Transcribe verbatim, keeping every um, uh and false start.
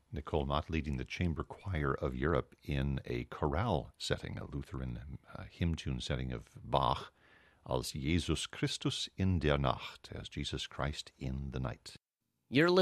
Nicole Mott leading the Chamber Choir of Europe in a chorale setting, a Lutheran uh, hymn tune setting of Bach, als Jesus Christus in der Nacht, as Jesus Christ in the night. You're